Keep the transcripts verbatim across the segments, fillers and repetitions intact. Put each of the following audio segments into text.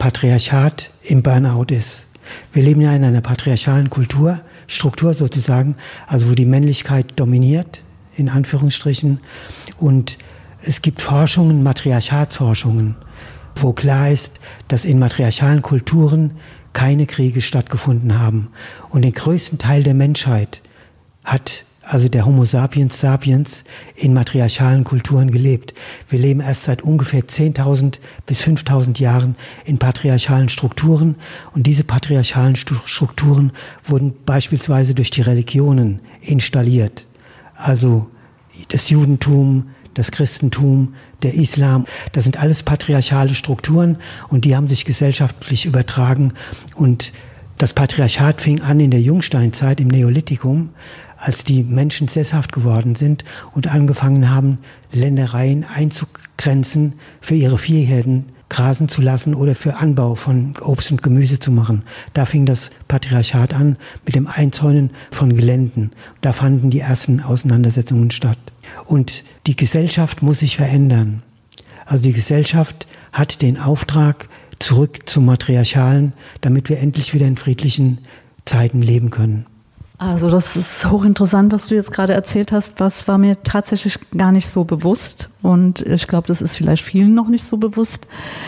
Patriarchat im Burnout ist. Wir leben ja in einer patriarchalen Kultur, Struktur sozusagen, also wo die Männlichkeit dominiert, in Anführungsstrichen. Und es gibt Forschungen, Matriarchatsforschungen, wo klar ist, dass in matriarchalen Kulturen keine Kriege stattgefunden haben. Und den größten Teil der Menschheit hat also der Homo sapiens sapiens in matriarchalen Kulturen gelebt. Wir leben erst seit ungefähr zehntausend bis fünftausend Jahren in patriarchalen Strukturen. Und diese patriarchalen Strukturen wurden beispielsweise durch die Religionen installiert. Also das Judentum, das Christentum, der Islam, das sind alles patriarchale Strukturen und die haben sich gesellschaftlich übertragen. Und das Patriarchat fing an in der Jungsteinzeit, im Neolithikum, als die Menschen sesshaft geworden sind und angefangen haben, Ländereien einzugrenzen, für ihre Viehherden grasen zu lassen oder für Anbau von Obst und Gemüse zu machen. Da fing das Patriarchat an mit dem Einzäunen von Geländen. Da fanden die ersten Auseinandersetzungen statt. Und die Gesellschaft muss sich verändern. Also die Gesellschaft hat den Auftrag, zurück zum Matriarchalen, damit wir endlich wieder in friedlichen Zeiten leben können. Also das ist hochinteressant, was du jetzt gerade erzählt hast. Was war mir tatsächlich gar nicht so bewusst. Und ich glaube, das ist vielleicht vielen noch nicht so bewusst.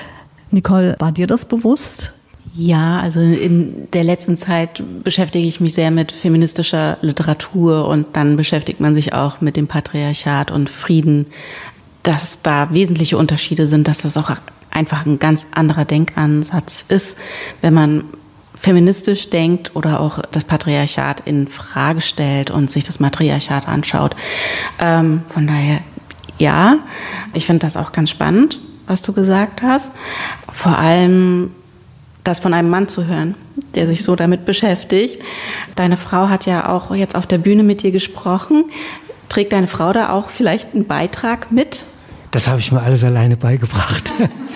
Nicole, war dir das bewusst? Ja, also in der letzten Zeit beschäftige ich mich sehr mit feministischer Literatur und dann beschäftigt man sich auch mit dem Patriarchat und Frieden, dass da wesentliche Unterschiede sind, dass das auch einfach ein ganz anderer Denkansatz ist, wenn man feministisch denkt oder auch das Patriarchat in Frage stellt und sich das Matriarchat anschaut. Ähm, von daher, ja, ich finde das auch ganz spannend, was du gesagt hast. Vor allem das von einem Mann zu hören, der sich so damit beschäftigt. Deine Frau hat ja auch jetzt auf der Bühne mit dir gesprochen. Trägt deine Frau da auch vielleicht einen Beitrag mit? Das habe ich mir alles alleine beigebracht.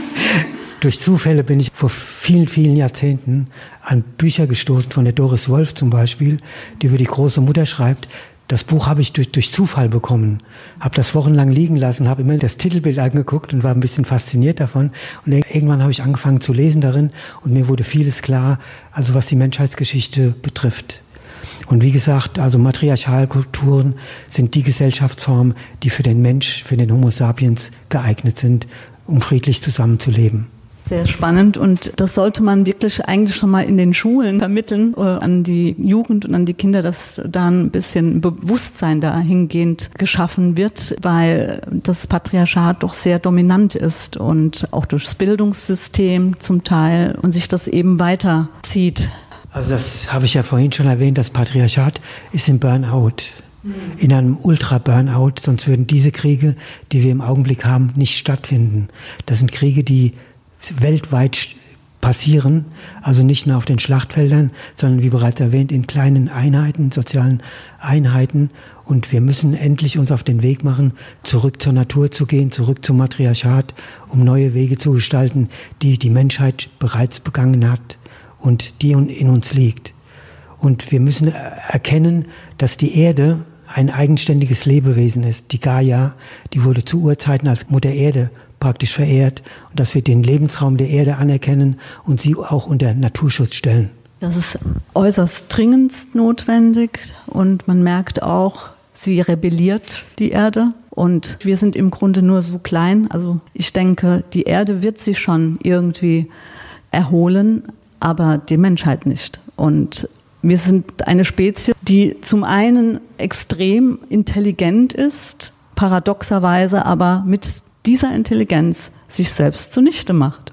Durch Zufälle bin ich vor vielen, vielen Jahrzehnten an Bücher gestoßen, von der Doris Wolf zum Beispiel, die über die große Mutter schreibt. Das Buch habe ich durch, durch Zufall bekommen, habe das wochenlang liegen lassen, habe immer das Titelbild angeguckt und war ein bisschen fasziniert davon. Und irgendwann habe ich angefangen zu lesen darin und mir wurde vieles klar, also was die Menschheitsgeschichte betrifft. Und wie gesagt, also Matriarchalkulturen sind die Gesellschaftsformen, die für den Mensch, für den Homo sapiens geeignet sind, um friedlich zusammenzuleben. Sehr spannend und das sollte man wirklich eigentlich schon mal in den Schulen vermitteln, äh, an die Jugend und an die Kinder, dass da ein bisschen Bewusstsein dahingehend geschaffen wird, weil das Patriarchat doch sehr dominant ist und auch durchs Bildungssystem zum Teil und sich das eben weiterzieht. Also das habe ich ja vorhin schon erwähnt, das Patriarchat ist im Burnout. In einem Ultra-Burnout, sonst würden diese Kriege, die wir im Augenblick haben, nicht stattfinden. Das sind Kriege, die weltweit passieren, also nicht nur auf den Schlachtfeldern, sondern wie bereits erwähnt in kleinen Einheiten, sozialen Einheiten. Und wir müssen endlich uns auf den Weg machen, zurück zur Natur zu gehen, zurück zum Matriarchat, um neue Wege zu gestalten, die die Menschheit bereits begangen hat und die in uns liegt. Und wir müssen erkennen, dass die Erde ein eigenständiges Lebewesen ist. Die Gaia, die wurde zu Urzeiten als Mutter Erde praktisch verehrt und dass wir den Lebensraum der Erde anerkennen und sie auch unter Naturschutz stellen. Das ist äußerst dringendst notwendig und man merkt auch, sie rebelliert, die Erde. Und wir sind im Grunde nur so klein. Also ich denke, die Erde wird sich schon irgendwie erholen, aber die Menschheit nicht. Und wir sind eine Spezies, die zum einen extrem intelligent ist, paradoxerweise aber mit dieser Intelligenz sich selbst zunichte macht.